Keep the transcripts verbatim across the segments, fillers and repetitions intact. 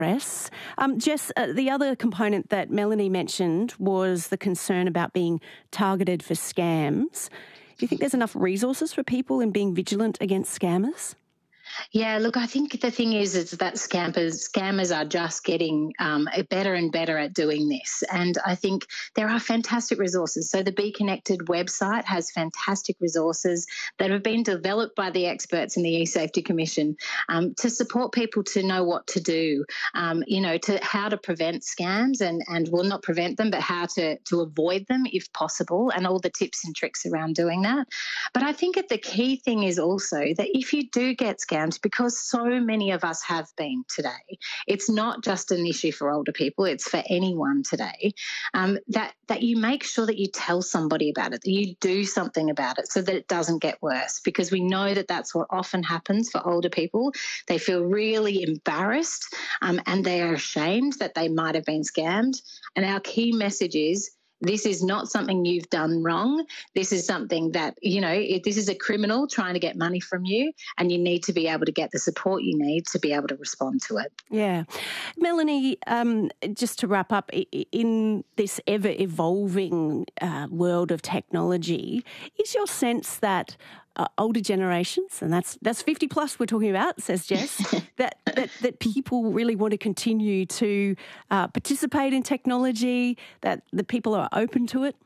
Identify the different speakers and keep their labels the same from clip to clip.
Speaker 1: Press. Um, Jess, uh, the other component that Melanie mentioned was the concern about being targeted for scams. Do you think there's enough resources for people in being vigilant against scammers?
Speaker 2: Yeah, look, I think the thing is, is that scammers, scammers are just getting um, better and better at doing this. And I think there are fantastic resources. So the Be Connected website has fantastic resources that have been developed by the experts in the eSafety Commission um, to support people to know what to do, um, you know, to how to prevent scams and, and well, not prevent them, but how to, to avoid them if possible, and all the tips and tricks around doing that. But I think that the key thing is also that if you do get scammed, because so many of us have been today, it's not just an issue for older people, it's for anyone today, um, that, that you make sure that you tell somebody about it, that you do something about it so that it doesn't get worse, because we know that that's what often happens for older people. They feel really embarrassed um, and they are ashamed that they might have been scammed. And our key message is, this is not something you've done wrong. This is something that, you know, if this is a criminal trying to get money from you, and you need to be able to get the support you need to be able to respond to it.
Speaker 1: Yeah. Melanie, um, just to wrap up, in this ever-evolving uh, world of technology, is your sense that Uh, older generations, and that's that's fifty plus we're talking about, says Jess, that, that that people really want to continue to uh, participate in technology, that the people are open to it?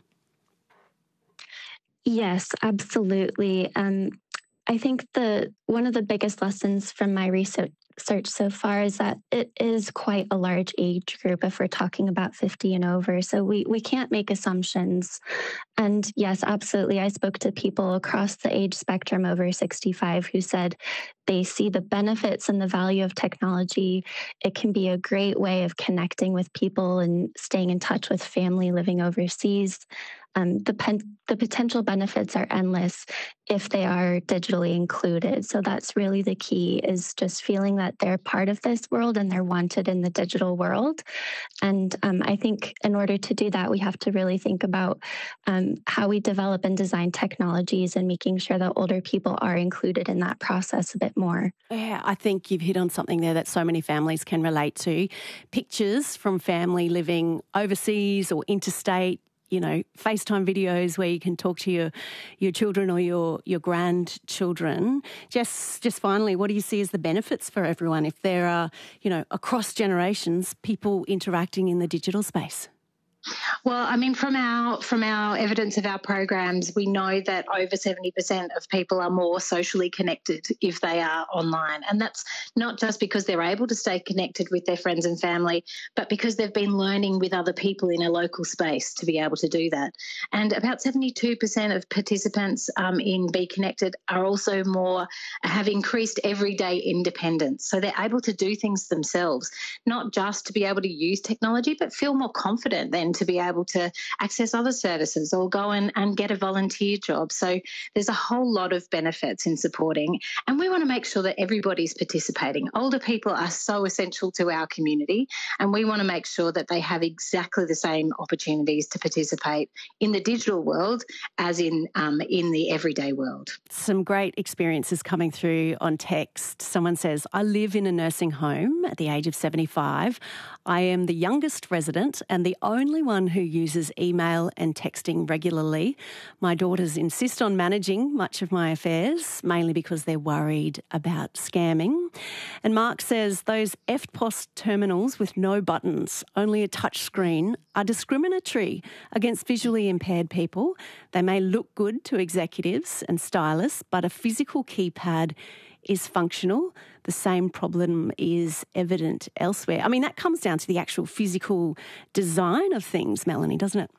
Speaker 3: Yes, absolutely. Um, I think the one of the biggest lessons from my research search so far is that it is quite a large age group if we're talking about fifty and over. So we, we can't make assumptions. And yes, absolutely. I spoke to people across the age spectrum over sixty-five who said they see the benefits and the value of technology. It can be a great way of connecting with people and staying in touch with family living overseas. Um, the, pen- the potential benefits are endless if they are digitally included. So that's really the key, is just feeling that they're part of this world and they're wanted in the digital world. And um, I think in order to do that, we have to really think about um, how we develop and design technologies and making sure that older people are included in that process a bit more.
Speaker 1: Yeah, I think you've hit on something there that so many families can relate to. Pictures from family living overseas or interstate, you know, FaceTime videos where you can talk to your your children or your your grandchildren. Just just finally, what do you see as the benefits for everyone if there are, you know, across generations, people interacting in the digital space?
Speaker 2: Well, I mean, from our from our evidence of our programs, we know that over seventy percent of people are more socially connected if they are online. And that's not just because they're able to stay connected with their friends and family, but because they've been learning with other people in a local space to be able to do that. And about seventy-two percent of participants um, in Be Connected are also more, have increased everyday independence. So they're able to do things themselves, not just to be able to use technology, but feel more confident then to be able to access other services or go and, and get a volunteer job. So there's a whole lot of benefits in supporting, and we want to make sure that everybody's participating. Older people are so essential to our community, and we want to make sure that they have exactly the same opportunities to participate in the digital world as in um, in the everyday world.
Speaker 1: Some great experiences coming through on text. Someone says, I live in a nursing home at the age of seventy-five. I am the youngest resident and the only one who uses email and texting regularly. My daughters insist on managing much of my affairs, mainly because they're worried about scamming. And Mark says those F P O S terminals with no buttons, only a touch screen, are discriminatory against visually impaired people. They may look good to executives and stylists, but a physical keypad is functional. The same problem is evident elsewhere. I mean, that comes down to the actual physical design of things, Melanie, doesn't it?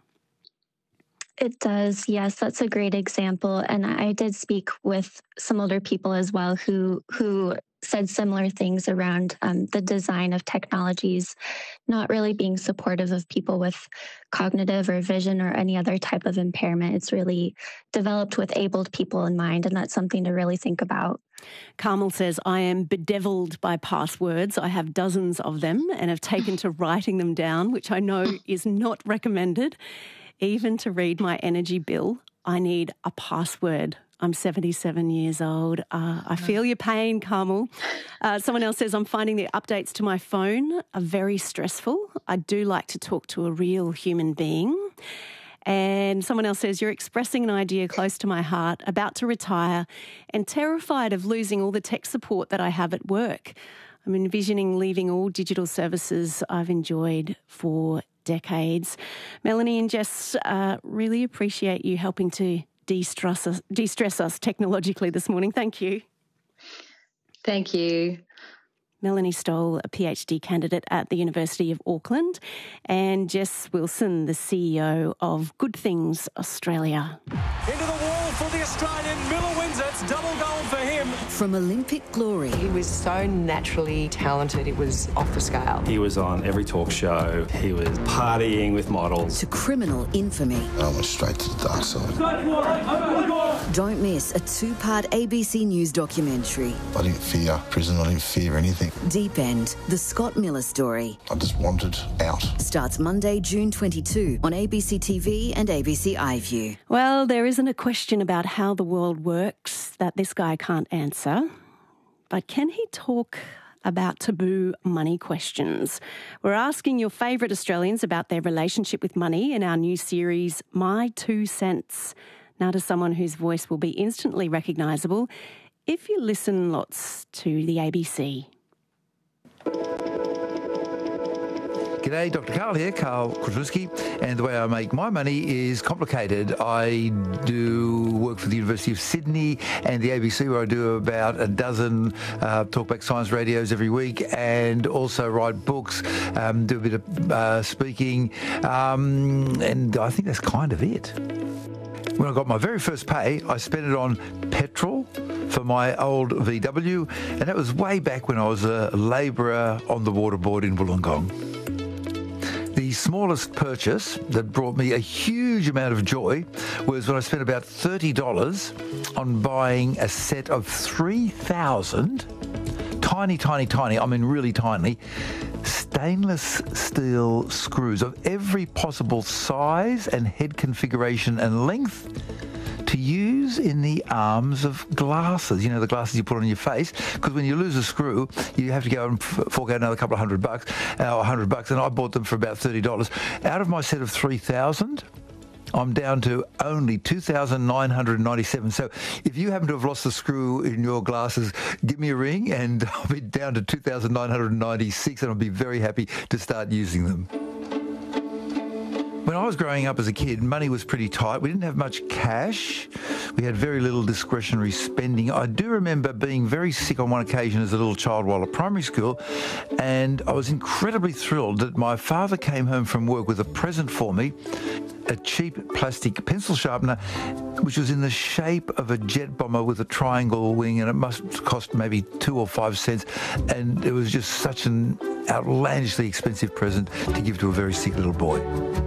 Speaker 3: It does, yes. That's a great example. And I did speak with some older people as well who who said similar things around um, the design of technologies not really being supportive of people with cognitive or vision or any other type of impairment. It's really developed with abled people in mind, and that's something to really think about.
Speaker 1: Carmel says, I am bedeviled by passwords. I have dozens of them and have taken to writing them down, which I know is not recommended. Even to read my energy bill, I need a password. I'm seventy-seven years old. Uh, I feel your pain, Carmel. Uh, someone else says, I'm finding the updates to my phone are very stressful. I do like to talk to a real human being. And someone else says, you're expressing an idea close to my heart, about to retire and terrified of losing all the tech support that I have at work. I'm envisioning leaving all digital services I've enjoyed for decades. Melanie and Jess, uh, really appreciate you helping to de-stress us, de-stress us technologically this morning. Thank you.
Speaker 2: Thank you.
Speaker 1: Melanie Stoll, a PhD candidate at the University of Auckland, and Jess Wilson, the C E O of Good Things Australia.
Speaker 4: Into the wall for the Australian. Miller wins it. It's double gold for him.
Speaker 5: From Olympic glory.
Speaker 6: He was so naturally talented, it was off the scale.
Speaker 7: He was on every talk show. He was partying with models.
Speaker 5: To criminal infamy.
Speaker 8: I went straight to the dark side.
Speaker 5: Don't miss a two-part A B C News documentary.
Speaker 8: I didn't fear prison. I didn't fear anything.
Speaker 5: Deep End, the Scott Miller story.
Speaker 8: I just wanted out.
Speaker 5: Starts Monday, June twenty-second on A B C T V and A B C iView.
Speaker 1: Well, there isn't a question about how the world works that this guy can't answer. But can he talk about taboo money questions? We're asking your favourite Australians about their relationship with money in our new series, My Two Cents. Now to someone whose voice will be instantly recognisable if you listen lots to the A B C.
Speaker 9: G'day, Doctor Carl here, Carl Kotruski, and the way I make my money is complicated. I do work for the University of Sydney and the A B C, where I do about a dozen uh, talkback science radios every week, and also write books, um, do a bit of uh, speaking, um, and I think that's kind of it. When I got my very first pay, I spent it on petrol for my old V W, and that was way back when I was a labourer on the water board in Wollongong. The smallest purchase that brought me a huge amount of joy was when I spent about thirty dollars on buying a set of three thousand tiny, tiny, tiny, I mean really tiny, stainless steel screws of every possible size and head configuration and length to use in the arms of glasses. You know, the glasses you put on your face, because when you lose a screw, you have to go and fork out another couple of hundred bucks, uh, a hundred bucks, and I bought them for about thirty dollars. Out of my set of three thousand, I'm down to only two thousand nine hundred ninety-seven. So if you happen to have lost the screw in your glasses, give me a ring and I'll be down to two thousand nine hundred ninety-six, and I'll be very happy to start using them. When I was growing up as a kid, money was pretty tight. We didn't have much cash. We had very little discretionary spending. I do remember being very sick on one occasion as a little child while at primary school, and I was incredibly thrilled that my father came home from work with a present for me, a cheap plastic pencil sharpener, which was in the shape of a jet bomber with a triangle wing, and it must cost maybe two or five cents. And it was just such an outlandishly expensive present to give to a very sick little boy.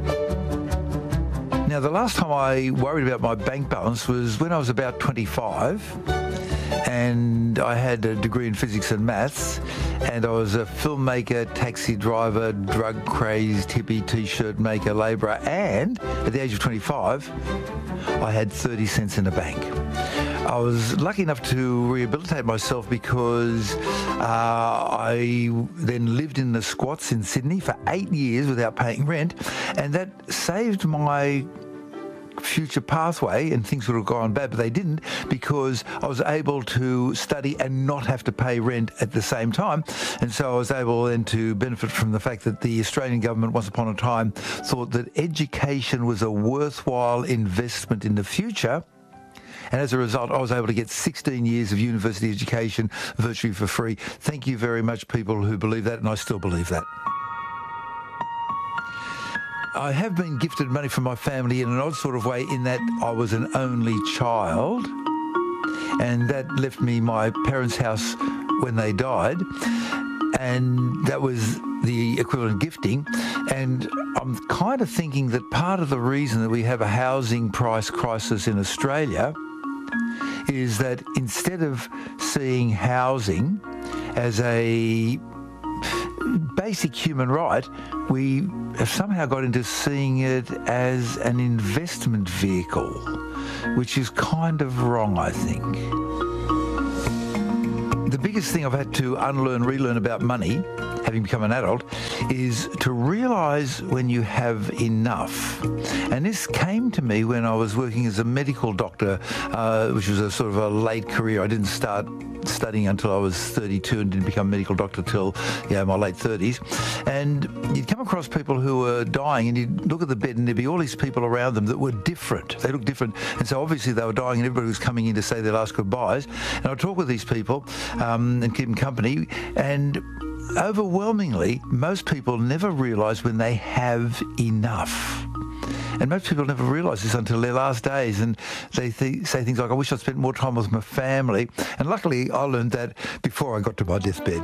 Speaker 9: Now, the last time I worried about my bank balance was when I was about twenty-five, and I had a degree in physics and maths, and I was a filmmaker, taxi driver, drug-crazed, hippie T-shirt maker, labourer, and at the age of twenty-five, I had thirty cents in the bank. I was lucky enough to rehabilitate myself because uh, I then lived in the squats in Sydney for eight years without paying rent, and that saved my future pathway, and things would have gone bad, but they didn't, because I was able to study and not have to pay rent at the same time. And so I was able then to benefit from the fact that the Australian government once upon a time thought that education was a worthwhile investment in the future. And as a result, I was able to get sixteen years of university education virtually for free. Thank you very much, people who believe that, and I still believe that. I have been gifted money from my family in an odd sort of way, in that I was an only child, and that left me my parents' house when they died, and that was the equivalent gifting. And I'm kind of thinking that part of the reason that we have a housing price crisis in Australia is that instead of seeing housing as a basic human right, we have somehow got into seeing it as an investment vehicle. which is kind of wrong, I think. The biggest thing I've had to unlearn, relearn about money, having become an adult, is to realise when you have enough. And this came to me when I was working as a medical doctor, uh, which was a sort of a late career. I didn't start studying until I was thirty-two and didn't become a medical doctor till you know, my late thirties. And you'd come across people who were dying and you'd look at the bed and there'd be all these people around them that were different. They looked different. And so obviously they were dying and everybody was coming in to say their last goodbyes. And I'd talk with these people um, and keep them company. And overwhelmingly, most people never realise when they have enough. And most people never realise this until their last days, and they th- say things like, I wish I'd spent more time with my family. And luckily, I learned that before I got to my deathbed.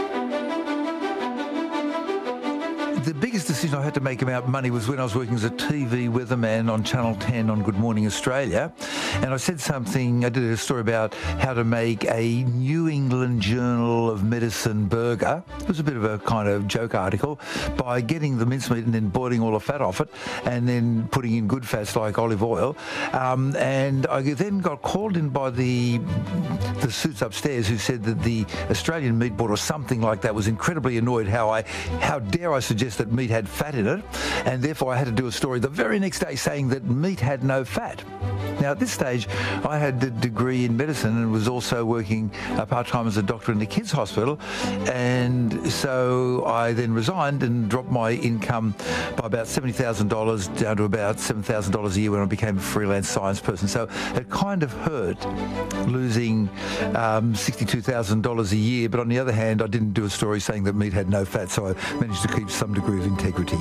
Speaker 9: The biggest decision I had to make about money was when I was working as a T V weatherman on Channel ten on Good Morning Australia. And I said something, I did a story about how to make a New England Journal of Medicine burger. It was a bit of a kind of joke article, by getting the mincemeat and then boiling all the fat off it and then putting in good fats like olive oil. Um, and I then got called in by the, the suits upstairs who said that the Australian Meat Board or something like that was incredibly annoyed how I, how dare I suggest that meat had fat in it, and therefore I had to do a story the very next day saying that meat had no fat. Now, at this stage, I had a degree in medicine and was also working uh, part-time as a doctor in the kids' hospital, and so I then resigned and dropped my income by about seventy thousand dollars down to about seven thousand dollars a year when I became a freelance science person. So it kind of hurt losing um, sixty-two thousand dollars a year, but on the other hand, I didn't do a story saying that meat had no fat, so I managed to keep some degree of integrity.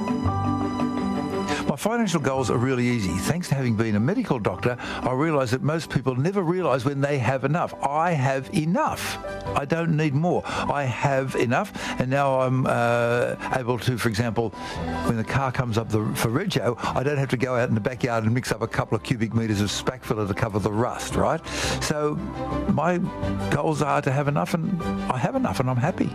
Speaker 9: My financial goals are really easy. Thanks to having been a medical doctor, I realise that most people never realise when they have enough. I have enough. I don't need more. I have enough, and now I'm uh, able to, for example, when the car comes up the, for rego, I don't have to go out in the backyard and mix up a couple of cubic metres of spac filler to cover the rust, right? So my goals are to have enough, and I have enough, and I'm happy.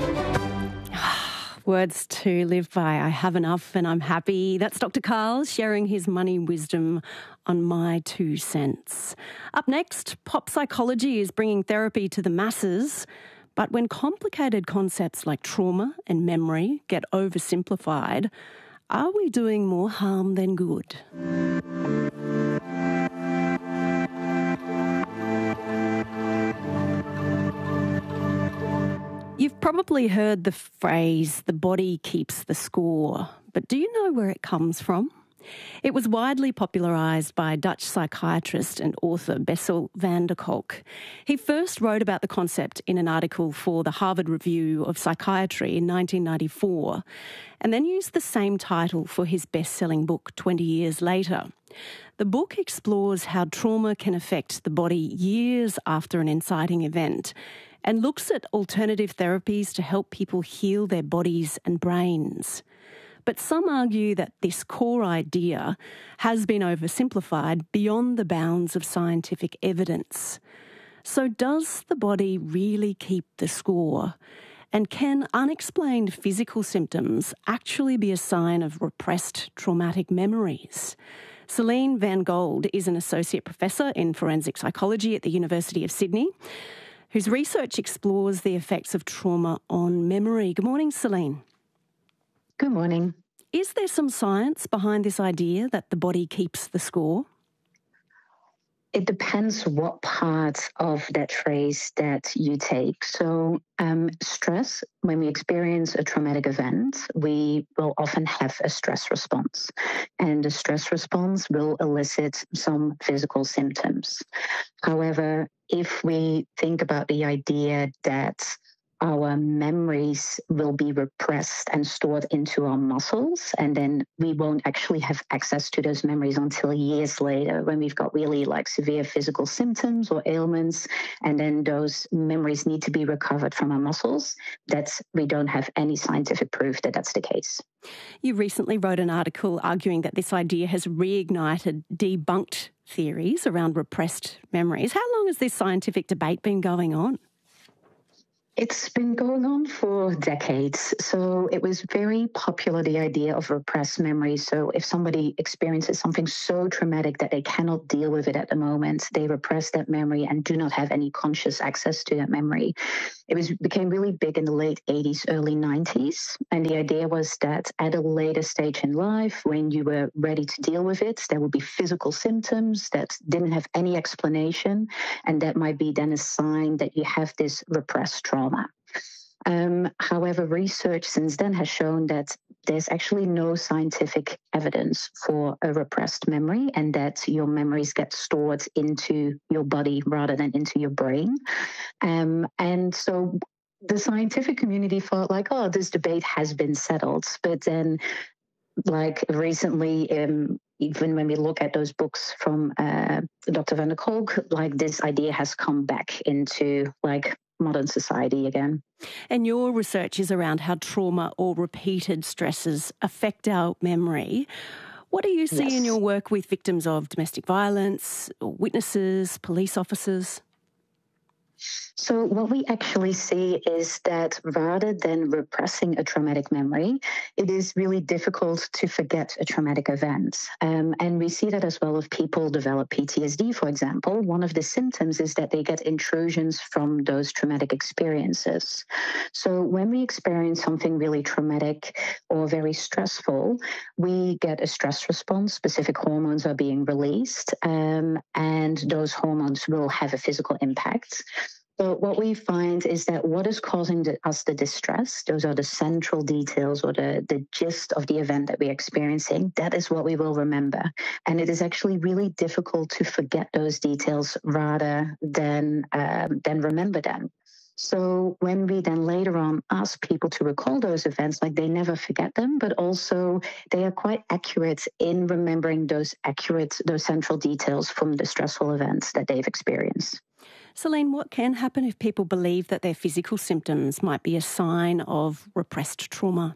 Speaker 1: Words to live by. I have enough and I'm happy. That's Doctor Karl sharing his money wisdom on My Two Cents. Up next, pop psychology is bringing therapy to the masses. But when complicated concepts like trauma and memory get oversimplified, are we doing more harm than good? You've probably heard the phrase, the body keeps the score, but do you know where it comes from? It was widely popularised by Dutch psychiatrist and author Bessel van der Kolk. He first wrote about the concept in an article for the Harvard Review of Psychiatry in nineteen ninety-four, and then used the same title for his best-selling book twenty years later. The book explores how trauma can affect the body years after an inciting event, and looks at alternative therapies to help people heal their bodies and brains. But some argue that this core idea has been oversimplified beyond the bounds of scientific evidence. So does the body really keep the score? And can unexplained physical symptoms actually be a sign of repressed traumatic memories? Celine Van Gold is an associate professor in forensic psychology at the University of Sydney, whose research explores the effects of trauma on memory. Good morning, Celine.
Speaker 2: Good morning.
Speaker 1: Is there some science behind this idea that the body keeps the score?
Speaker 10: It depends what part of that phrase that you take. So um, stress, when we experience a traumatic event, we will often have a stress response. And the stress response will elicit some physical symptoms. However, if we think about the idea that our memories will be repressed and stored into our muscles, and then we won't actually have access to those memories until years later when we've got really like severe physical symptoms or ailments, and then those memories need to be recovered from our muscles. That's, we don't have any scientific proof that that's the case.
Speaker 1: You recently wrote an article arguing that this idea has reignited debunked theories around repressed memories. How long has this scientific debate been going on?
Speaker 10: It's been going on for decades. So it was very popular, the idea of repressed memory. So if somebody experiences something so traumatic that they cannot deal with it at the moment, they repress that memory and do not have any conscious access to that memory. It was became really big in the late eighties, early nineties. And the idea was that at a later stage in life, when you were ready to deal with it, there would be physical symptoms that didn't have any explanation. And that might be then a sign that you have this repressed trauma. Um, however, research since then has shown that there's actually no scientific evidence for a repressed memory and that your memories get stored into your body rather than into your brain. Um, and so the scientific community felt like, oh, this debate has been settled. But then, like recently, um, even when we look at those books from uh, Doctor Van der Kolk, like this idea has come back into like modern society again.
Speaker 1: And your research is around how trauma or repeated stresses affect our memory. What do you see yes. in your work with victims of domestic violence, witnesses, police officers?
Speaker 10: So what we actually see is that rather than repressing a traumatic memory, it is really difficult to forget a traumatic event. Um, and we see that as well if people develop P T S D, for example. One of the symptoms is that they get intrusions from those traumatic experiences. So when we experience something really traumatic or very stressful, we get a stress response. Specific hormones are being released, um, and those hormones will have a physical impact. But what we find is that what is causing the, us the distress, those are the central details or the, the gist of the event that we're experiencing, that is what we will remember. And it is actually really difficult to forget those details rather than, um, than remember them. So when we then later on ask people to recall those events, like they never forget them, but also they are quite accurate in remembering those accurate, those central details from the stressful events that they've experienced.
Speaker 1: Celine, what can happen if people believe that their physical symptoms might be a sign of repressed trauma?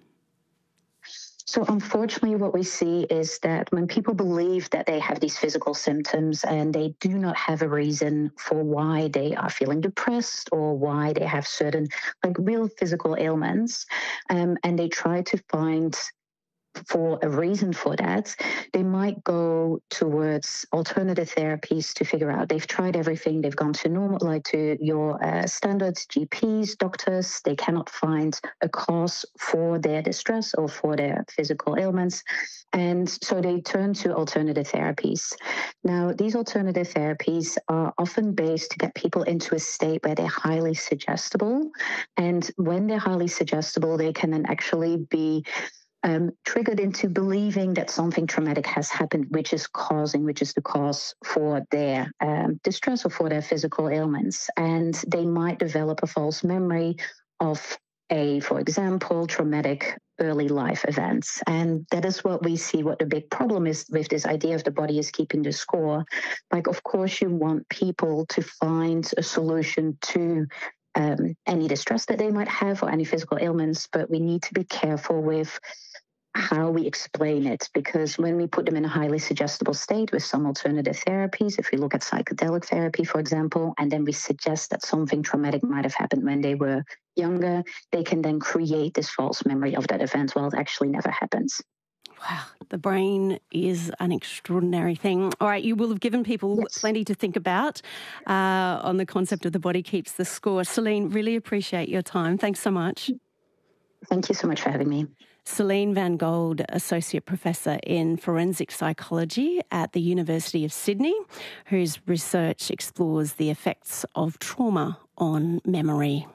Speaker 10: So unfortunately, what we see is that when people believe that they have these physical symptoms and they do not have a reason for why they are feeling depressed or why they have certain like real physical ailments, um, and they try to find for a reason for that, they might go towards alternative therapies to figure out. They've tried everything. They've gone to normal, like to your uh, standard G Ps, doctors. They cannot find a cause for their distress or for their physical ailments. And so they turn to alternative therapies. Now, these alternative therapies are often based to get people into a state where they're highly suggestible. And when they're highly suggestible, they can then actually be Um, triggered into believing that something traumatic has happened, which is causing, which is the cause for their um, distress or for their physical ailments. And they might develop a false memory of a, for example, traumatic early life events. And that is what we see, what the big problem is with this idea of the body is keeping the score. Like, of course, you want people to find a solution to um, any distress that they might have or any physical ailments, but we need to be careful with how we explain it, because when we put them in a highly suggestible state with some alternative therapies, if we look at psychedelic therapy, for example, and then we suggest that something traumatic might have happened when they were younger, they can then create this false memory of that event while it actually never happens.
Speaker 1: Wow, the brain is an extraordinary thing. All right, you will have given people yes. plenty to think about uh, on the concept of the body keeps the score. Celine, really appreciate your time. Thanks so much.
Speaker 10: Thank you so much for having me.
Speaker 1: Celine Van Gold, Associate Professor in Forensic Psychology at the University of Sydney, whose research explores the effects of trauma on memory.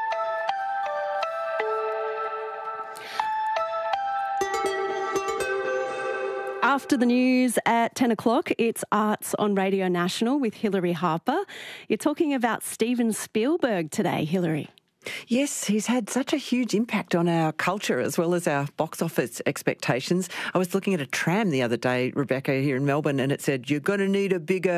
Speaker 1: After the news at ten o'clock, it's Arts on Radio National with Hilary Harper. You're talking about Steven Spielberg today, Hilary.
Speaker 11: Yes, he's had such a huge impact on our culture as well as our box office expectations. I was looking at a tram the other day, Rebecca, here in Melbourne, and it said, you're going to need a bigger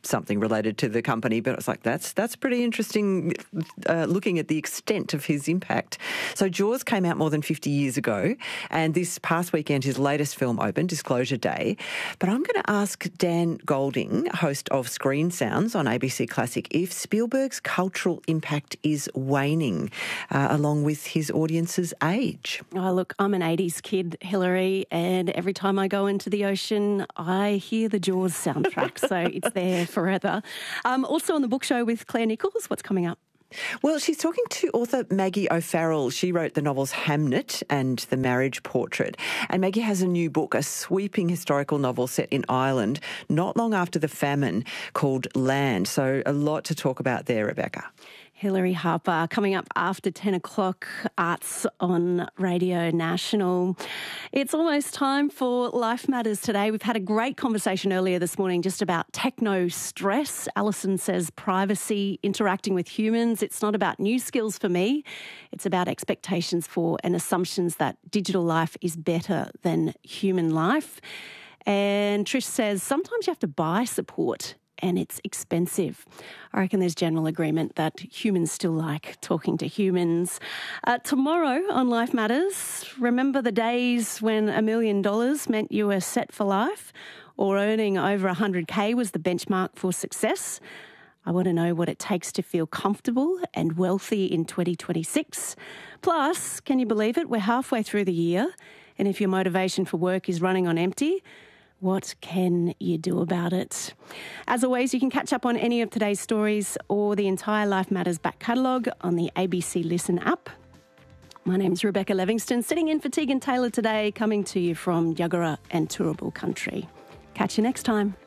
Speaker 11: something related to the company, but it's like, that's that's pretty interesting uh, looking at the extent of his impact. So Jaws came out more than fifty years ago, and this past weekend his latest film opened, Disclosure Day. But I'm going to ask Dan Golding, host of Screen Sounds on A B C Classic, if Spielberg's cultural impact is waning uh, along with his audience's age.
Speaker 1: Oh, look, I'm an eighties kid, Hillary, and every time I go into the ocean, I hear the Jaws soundtrack, so it's there forever. Um, also on the book show with Claire Nichols, what's coming up?
Speaker 11: Well, she's talking to author Maggie O'Farrell. She wrote the novels Hamnet and The Marriage Portrait. And Maggie has a new book, a sweeping historical novel set in Ireland not long after the famine, called Land. So a lot to talk about there, Rebecca.
Speaker 1: Hillary Harper coming up after ten o'clock, Arts on Radio National. It's almost time for Life Matters today. We've had a great conversation earlier this morning just about techno stress. Alison says privacy, interacting with humans. It's not about new skills for me. It's about expectations for and assumptions that digital life is better than human life. And Trish says sometimes you have to buy support and it's expensive. I reckon there's general agreement that humans still like talking to humans. Uh, tomorrow on Life Matters, remember the days when a million dollars meant you were set for life, or earning over one hundred K was the benchmark for success? I want to know what it takes to feel comfortable and wealthy in twenty twenty-six. Plus, can you believe it? We're halfway through the year, and if your motivation for work is running on empty, what can you do about it? As always, you can catch up on any of today's stories or the entire Life Matters back catalogue on the A B C Listen app. My name's Rebecca Livingston, sitting in for Tegan Taylor today, coming to you from Yuggera and Turrbal country. Catch you next time.